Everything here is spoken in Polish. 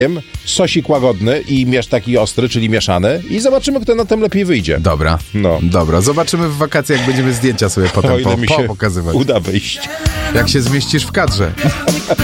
sosik łagodny i taki ostry, czyli mieszany i zobaczymy, kto na tym lepiej wyjdzie. Dobra, No. dobra. Zobaczymy w wakacje, jak będziemy zdjęcia sobie potem O ile mi się pokazywać. uda wyjść. Jak się zmieścisz w kadrze.